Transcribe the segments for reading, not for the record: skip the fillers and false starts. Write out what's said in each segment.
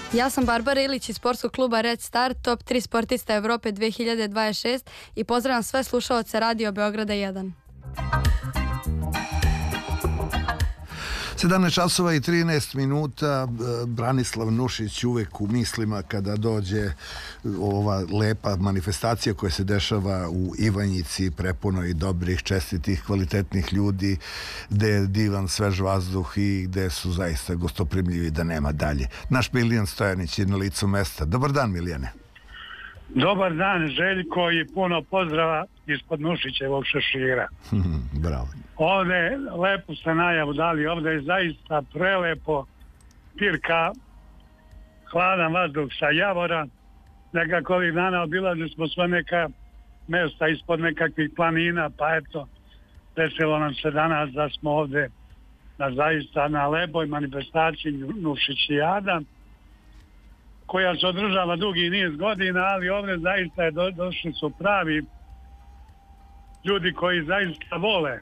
Ja sam Barbara Ilić iz sportskog kluba Red Star, top 3 sportista Evrope 2026 i pozdravljam sve slušaoce Radio Beograda 1. 17 časova i 13 minuta, Branislav Nušić uvek u mislima kada dođe ova lepa manifestacija koja se dešava u Ivanjici, prepunoj dobrih, čestitih, kvalitetnih ljudi, gde je divan svež vazduh i gde su zaista gostoprimljivi da nema dalje. Naš Milijan Stojanić je na licu mesta. Dobar dan, Milijane. Dobar dan, Željko, i puno pozdrava ispod Nušićevog šešira. Bravo. Ovde lepo ste najavu dali, ovde je zaista prelepo, pirka, hladan vazduh sa Javora. Nekako ovih dana obilazili smo sve neka mesta ispod nekakvih planina, pa eto, desilo nam se danas da smo ovde zaista na lepoj manifestaciji Nušićijada, koja se održava dugi niz godina, ali ovdje zaista došli su pravi ljudi koji zaista vole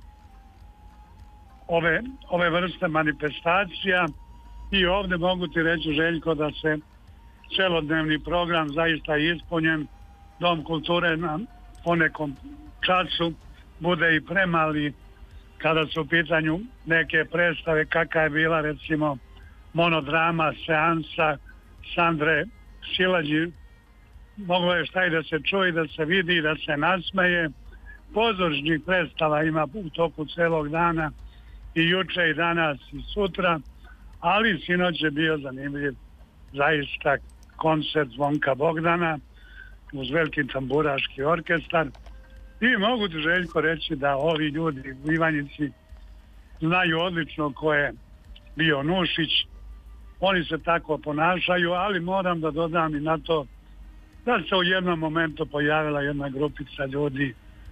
ove vrste manifestacija i ovdje mogu ti reći, Željko, da se celodnevni program zaista ispunjen. Dom kulture na ponekom času bude i premali kada su u pitanju neke predstave, kakva je bila recimo monodrama, seansa Sandre Šilađi. Moglo je šta i da se čuje, da se vidi, da se nasmeje. Pozorišnih predstava ima u toku celog dana i juče i danas i sutra, ali sinoć je bio zanimljiv zaista koncert Zvonka Bogdana uz veliki tamburaški orkestar i mogu ti, Željko, reći da ovi ljudi u Ivanjici znaju odlično ko je bio Nušić. Oni se tako ponašaju, ali moram da dodam i na to da se u jednom momentu pojavila jedna grupica ljudi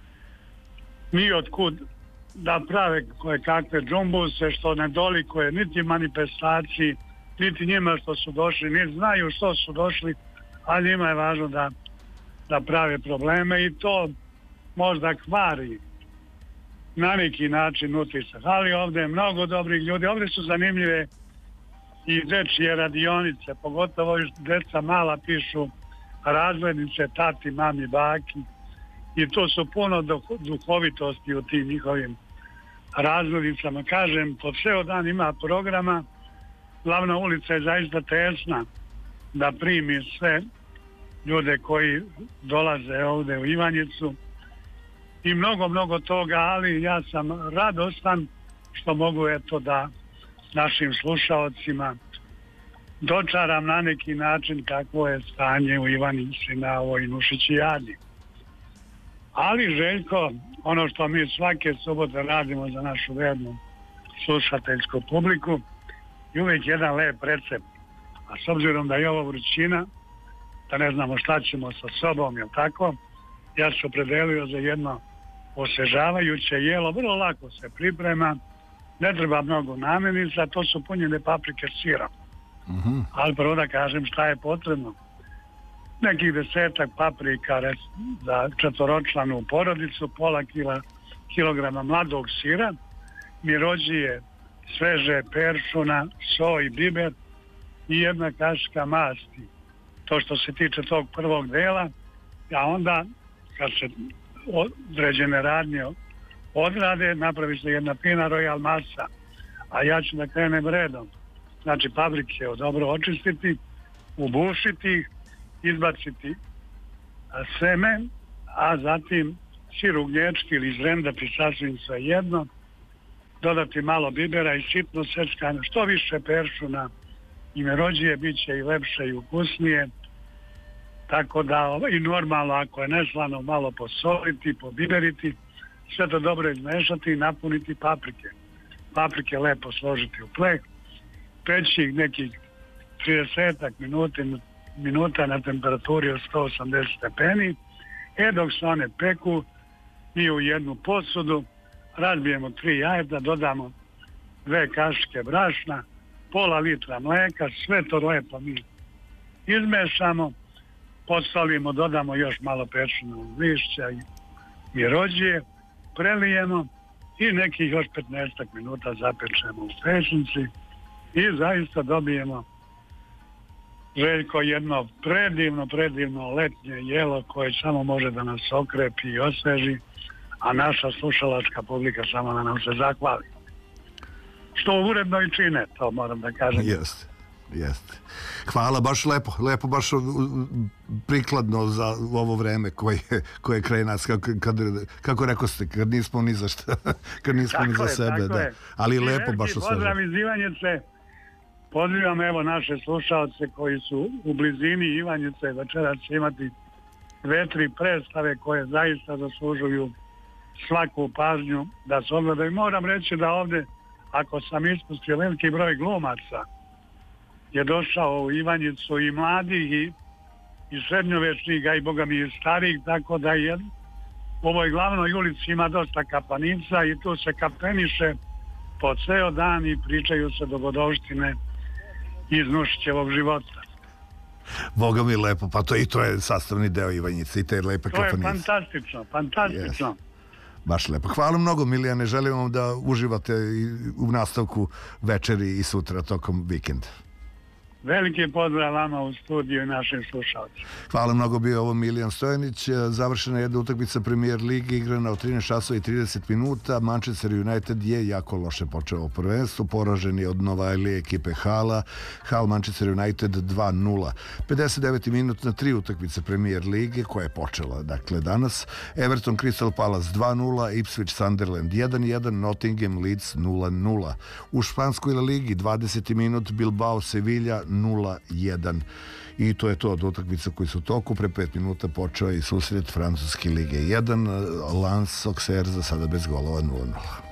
ni otkud da prave koje kakve džumbuse što ne dolikuje niti manifestaciji, niti njima što su došli, niti znaju što su došli, ali njima je važno da prave probleme i to možda kvari na neki način utisak. Ali ovdje je mnogo dobrih ljudi, ovdje su zanimljive i dečije radionice, pogotovo deca mala pišu razglednice tati, mami, baki i to su puno duhovitosti u tim njihovim razglednicama. Kažem, po ceo dan ima programa, glavna ulica je zaista tesna da primi sve ljude koji dolaze ovdje u Ivanjicu i mnogo toga, ali ja sam radostan što mogu eto da našim slušaocima dočaram na neki način kakvo je stanje u Ivanjici na ovoj Nušićijadi. Ali, Željko, ono što mi svake subote radimo za našu vernu slušateljsku publiku je uvijek jedan lep recept. A s obzirom da je ovo vrućina, da ne znamo šta ćemo sa sobom, jel tako, ja se opredelio za jedno osvežavajuće jelo, vrlo lako se priprema, ne treba mnogo namirnica, to su punjene paprike s sirom. Ali prvo da kažem šta je potrebno. Nekih 10 paprika za četvoročlanu porodicu, pola kilograma mladog sira, mirođije, sveže peršuna, so i biber i jedna kašika masti. To što se tiče tog prvog dela, a onda kad se određene radnje odrade, napravi se jedna fina royal masa, a ja ću da krenem redom. Znači paprike dobro očistiti, ubušiti, izbaciti semen, a zatim sir ugnječki ili izrendati sasvim svejedno, dodati malo bibera i sitno seckano, što više peršuna i mirođije, bit će i lepše i ukusnije, tako da i normalno ako je neslano malo posoliti, pobiberiti, sve to dobro izmešati i napuniti paprike. Paprike lepo složiti u pleh, peći ih nekih 30 minuta na temperaturi od 180 stepeni. Dok se one peku, mi u jednu posudu razbijemo 3 jajeta, dodamo 2 kašike brašna, pola litra mleka, sve to lepo mi izmešamo, posolimo, dodamo još malo pečenog lišća i mirođije, prelijemo i nekih još 15 minuta zapečemo u pećnici i zaista dobijemo Željko, jedno predivno letnje jelo koje samo može da nas okrepi i osveži, a naša slušalačka publika samo da nam se zahvali. Što uredno i čine, to moram da kažem. Jeste. Hvala, baš lepo, baš prikladno za ovo vreme koje kraj nas, kako rekao ste, kad nismo ni za šta, kad nismo ni za sebe, da. Ali lepo baš osveženo. Pozdrav iz Ivanjice, pozivam evo naše slušalce koji su u blizini Ivanjice, večeras će imati 2-3 predstave koje zaista zaslužuju svaku pažnju da se ogledaju. Moram reći da ovdje, ako sam ispustio, veliki broj glumaca je došao u Ivanjicu, i mladih i srednjovečnih, a i boga mi i starih, tako da je u ovoj glavnoj ulici ima dosta kapanica i tu se kapeniše po ceo dan i pričaju se dogodovštine iz Nušićevog života. Boga mi lepo, pa to je sastavni deo Ivanjice i te lepe kapanice. To je fantastično. Yes. Baš lepo. Hvala mnogo, Milijane, želim vam da uživate u nastavku večeri i sutra tokom vikenda. Veliki pozdrav vama u studiju i našim slušalcima. Hvala mnogo, bio ovo Milijan Stojanić. Završena je jedna utakmica Premier Lige, igrana u 13 časova i 30 minuta. Manchester United je jako loše počeo prvenstvo, poražen je od Novajlije ekipe Hala. Hal Manchester United 2-0. 59. minut na 3 utakmice Premier Lige koja je počela. Dakle, danas Everton Crystal Palace 2-0, Ipswich Sunderland 1-1, Nottingham Leeds 0-0. U španskoj ligi 20. minut Bilbao Sevilla 0-1. I to je to od utakmica koji su u toku. Pre 5 minuta počeo i susret Francuske lige 1, Lens Auxerre za sada bez golova 0-0.